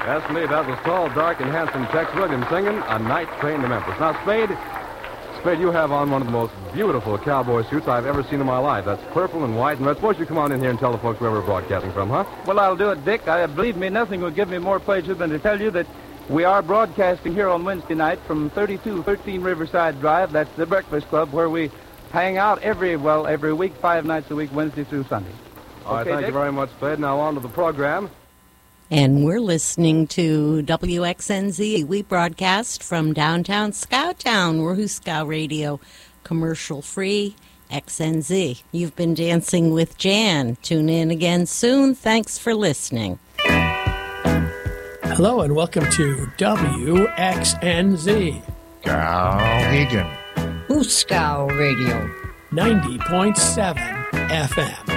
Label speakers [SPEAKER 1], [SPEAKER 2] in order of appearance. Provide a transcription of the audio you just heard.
[SPEAKER 1] Yes, indeed. That was tall, dark, and handsome Tex Williams singing A Night Train to Memphis. Now, Spade, you have on one of the most beautiful cowboy suits I've ever seen in my life. That's purple and white and red. Suppose you come on in here and tell the folks where we're broadcasting from, huh?
[SPEAKER 2] Well, I'll do it, Dick. Believe me, nothing would give me more pleasure than to tell you that we are broadcasting here on Wednesday night from 3213 Riverside Drive. That's the Breakfast Club, where we hang out every week, 5 nights a week, Wednesday through Sunday.
[SPEAKER 1] All right, thank you very much, Spade. Now on to the program.
[SPEAKER 3] And we're listening to WXNZ. We broadcast from downtown Scowtown, Wahoo Radio, commercial-free, XNZ. You've been dancing with Jan. Tune in again soon. Thanks for listening.
[SPEAKER 4] Hello and welcome to WXNZ.
[SPEAKER 5] Skowhegan.
[SPEAKER 6] Who's Scow Radio?
[SPEAKER 4] 90.7 FM.